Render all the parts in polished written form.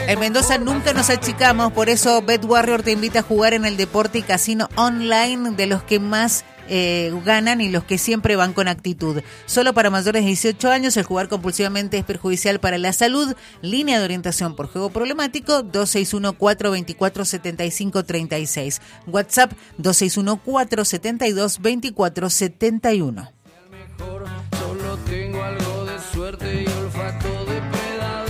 En Mendoza nunca nos achicamos, por eso BetWarrior te invita a jugar en el deporte y casino online de los que más ganan y los que siempre van con actitud. Solo para mayores de 18 años, el jugar compulsivamente es perjudicial para la salud. Línea de orientación por juego problemático 261-424-7536. WhatsApp 261-472-2471. Solo tengo algo de suerte y olfato depredador.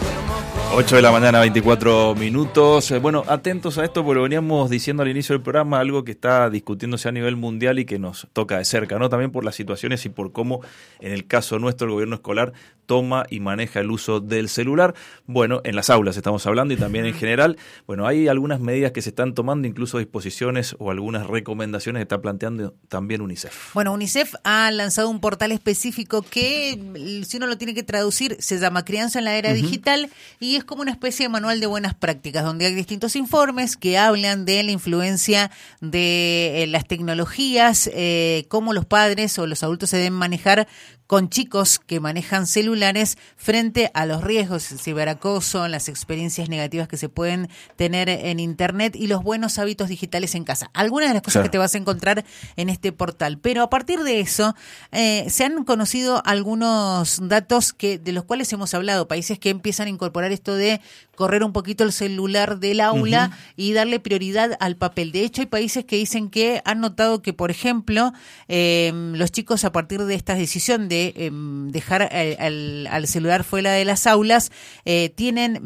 8 de la mañana, 24 minutos. Bueno, atentos a esto porque lo veníamos diciendo al inicio del programa, algo que está discutiéndose a nivel mundial y que nos toca de cerca, ¿no? También por las situaciones y por cómo, en el caso nuestro, el gobierno escolar toma y maneja el uso del celular. Bueno, en las aulas estamos hablando y también en general. Bueno, hay algunas medidas que se están tomando, incluso disposiciones o algunas recomendaciones que está planteando también UNICEF. Bueno, UNICEF ha lanzado un portal específico que, si uno lo tiene que traducir, se llama Crianza en la Era Digital y es como una especie de manual de buenas prácticas, donde hay distintos informes que hablan de la influencia de las tecnologías, cómo los padres o los adultos se deben manejar con chicos que manejan celulares frente a los riesgos, el ciberacoso, las experiencias negativas que se pueden tener en Internet y los buenos hábitos digitales en casa. Algunas de las cosas que te vas a encontrar en este portal. Pero a partir de eso, se han conocido algunos datos de los cuales hemos hablado, países que empiezan a incorporar esto de correr un poquito el celular del aula y darle prioridad al papel. De hecho, hay países que dicen que han notado que, por ejemplo, los chicos a partir de esta decisión de dejar al celular fuera de las aulas, tienen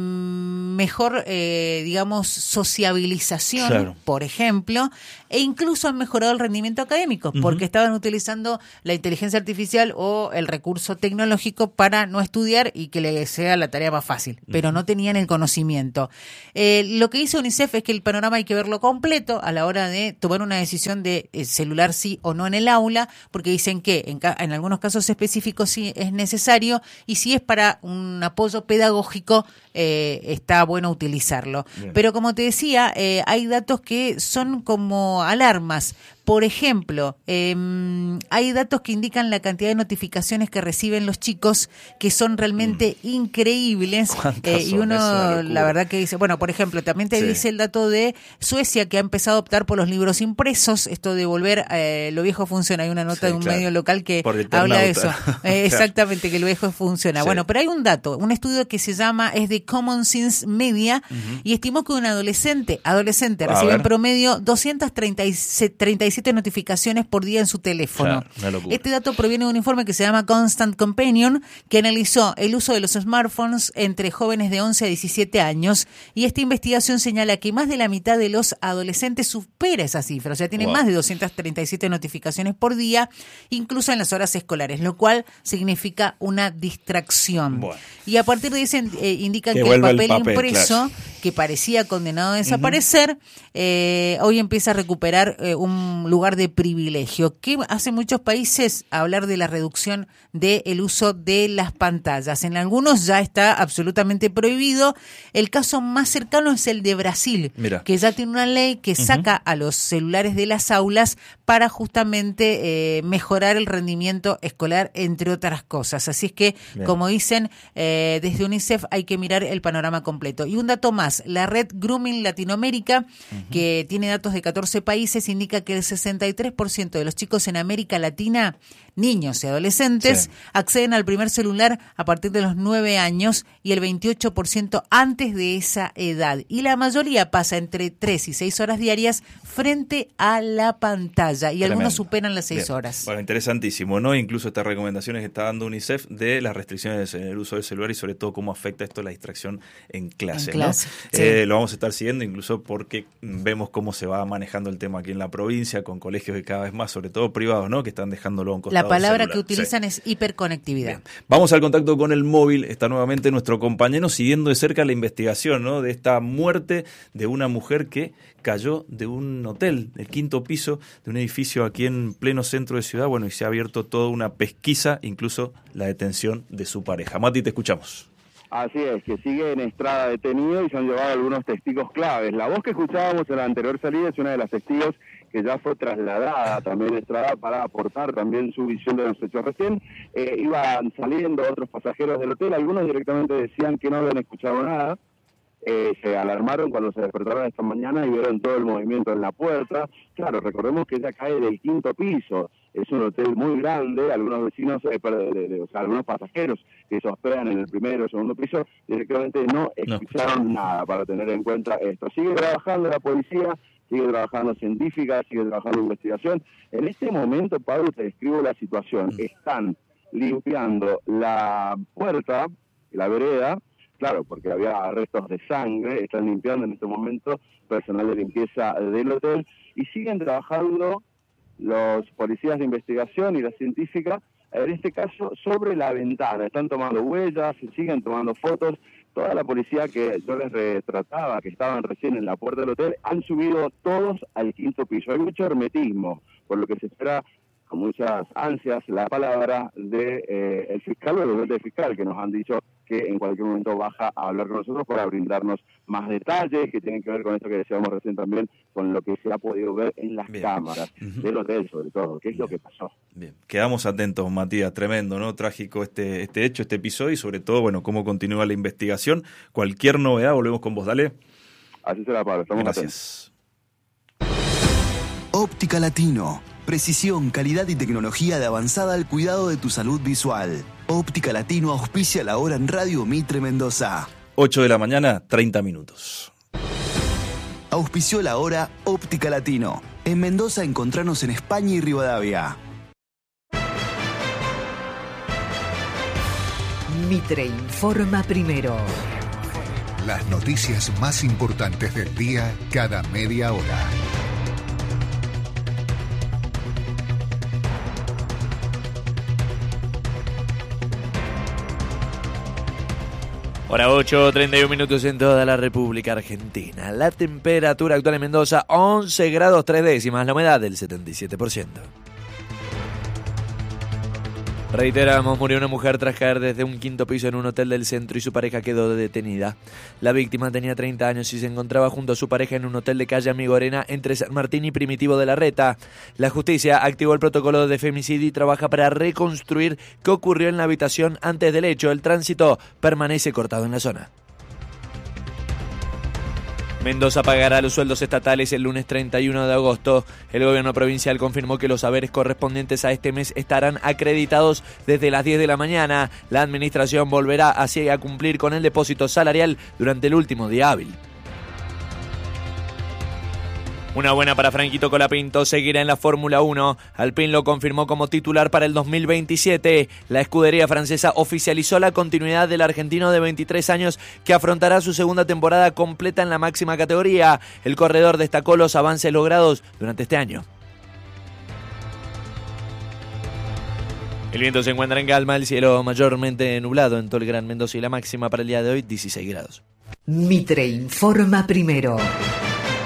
mejor, digamos, sociabilización, por ejemplo, e incluso han mejorado el rendimiento académico, porque estaban utilizando la inteligencia artificial o el recurso tecnológico para no estudiar y que les sea la tarea más fácil, pero no tenían el conocimiento. Lo que hizo UNICEF es que el panorama hay que verlo completo a la hora de tomar una decisión de celular sí o no en el aula, porque dicen que en algunos casos específicos sí es necesario y si es para un apoyo pedagógico está bueno utilizarlo. Bien. Pero como te decía, hay datos que son como alarmas. Por ejemplo, hay datos que indican la cantidad de notificaciones que reciben los chicos que son realmente increíbles y uno la verdad que dice, bueno, por ejemplo, también te dice el dato de Suecia que ha empezado a optar por los libros impresos, esto de volver lo viejo funciona, hay una nota de un medio local que habla de eso, exactamente, que lo viejo funciona. Bueno, pero hay un dato, un estudio que se llama, es de Common Sense Media y estimó que un adolescente recibe en promedio 237 notificaciones por día en su teléfono. Este dato proviene de un informe que se llama Constant Companion, que analizó el uso de los smartphones entre jóvenes de 11 a 17 años, y esta investigación señala que más de la mitad de los adolescentes supera esa cifra, o sea, tienen más de 237 notificaciones por día, incluso en las horas escolares, lo cual significa una distracción. Y a partir de eso indican que el papel impreso, que parecía condenado a desaparecer, hoy empieza a recuperar un lugar de privilegio. ¿Qué hace muchos países? Hablar de la reducción del uso de las pantallas. En algunos ya está absolutamente prohibido. El caso más cercano es el de Brasil, que ya tiene una ley que saca a los celulares de las aulas para justamente mejorar el rendimiento escolar, entre otras cosas. Así es que, como dicen desde UNICEF, hay que mirar el panorama completo. Y un dato más, la red Grooming Latinoamérica, que tiene datos de 14 países, indica que el 63% de los chicos en América Latina, niños y adolescentes, acceden al primer celular a partir de los 9 años y el 28% antes de esa edad. Y la mayoría pasa entre 3 y 6 horas diarias frente a la pantalla y algunos superan las 6 horas. Bueno, interesantísimo, ¿no? Incluso estas recomendaciones que está dando UNICEF de las restricciones en el uso del celular y sobre todo cómo afecta esto la distracción en clase, ¿no? Lo vamos a estar siguiendo incluso porque vemos cómo se va manejando el tema aquí en la provincia con colegios que cada vez más, sobre todo privados, ¿no? Que están dejándolo a un costado. La palabra que utilizan es hiperconectividad. Bien. Vamos al contacto con el móvil. Está nuevamente nuestro compañero siguiendo de cerca la investigación, ¿no? De esta muerte de una mujer que cayó de un hotel, del 5º piso de un edificio aquí en pleno centro de ciudad. Bueno, y se ha abierto toda una pesquisa, incluso la detención de su pareja. Mati, te escuchamos. Así es, que sigue en Estrada detenido y se han llevado algunos testigos claves. La voz que escuchábamos en la anterior salida es una de las testigos que ya fue trasladada también a Estrada para aportar también su visión de los hechos. Recién iban saliendo otros pasajeros del hotel, algunos directamente decían que no habían escuchado nada, se alarmaron cuando se despertaron esta mañana y vieron todo el movimiento en la puerta. Claro, recordemos que ella cae del 5º piso, es un hotel muy grande, algunos vecinos, algunos pasajeros que se hospedan en el 1º o 2º piso directamente no escucharon nada para tener en cuenta esto. Sigue trabajando la policía, sigue trabajando científica, sigue trabajando investigación. En este momento, Pablo, te describo la situación. Están limpiando la puerta, la vereda, claro, porque había restos de sangre, están limpiando en este momento personal de limpieza del hotel y siguen trabajando los policías de investigación y la científica, en este caso sobre la ventana. Están tomando huellas, siguen tomando fotos. Toda la policía que yo les retrataba, que estaban recién en la puerta del hotel, han subido todos al 5º piso. Hay mucho hermetismo, por lo que se espera con muchas ansias la palabra de el fiscal o el gobierno fiscal, que nos han dicho que en cualquier momento baja a hablar con nosotros para brindarnos más detalles que tienen que ver con esto que decíamos recién también, con lo que se ha podido ver en las cámaras del hotel, sobre todo, qué es lo que pasó. Bien, quedamos atentos, Matías, tremendo, ¿no? Trágico este hecho, este episodio y sobre todo, bueno, cómo continúa la investigación. Cualquier novedad, volvemos con vos, dale. Así será, Pablo, estamos Gracias. atentos. Óptica Latino. Precisión, calidad y tecnología de avanzada al cuidado de tu salud visual. Óptica Latino auspicia la hora en Radio Mitre Mendoza. 8 de la mañana, 30 minutos. Auspició la hora Óptica Latino. En Mendoza encontranos en España y Rivadavia. Mitre informa primero. Las noticias más importantes del día cada media hora. Hora 8, 31 minutos en toda la República Argentina. La temperatura actual en Mendoza, 11 grados 3 décimas, la humedad del 77%. Reiteramos, murió una mujer tras caer desde un 5º piso en un hotel del centro y su pareja quedó detenida. La víctima tenía 30 años y se encontraba junto a su pareja en un hotel de calle Amigorena entre San Martín y Primitivo de la Reta. La justicia activó el protocolo de femicidio y trabaja para reconstruir qué ocurrió en la habitación antes del hecho. El tránsito permanece cortado en la zona. Mendoza pagará los sueldos estatales el lunes 31 de agosto. El gobierno provincial confirmó que los haberes correspondientes a este mes estarán acreditados desde las 10 de la mañana. La administración volverá así a cumplir con el depósito salarial durante el último día hábil. Una buena para Franquito Colapinto, seguirá en la Fórmula 1. Alpine lo confirmó como titular para el 2027. La escudería francesa oficializó la continuidad del argentino de 23 años que afrontará su segunda temporada completa en la máxima categoría. El corredor destacó los avances logrados durante este año. El viento se encuentra en calma, el cielo mayormente nublado en todo el Gran Mendoza y la máxima para el día de hoy 16 grados. Mitre informa primero.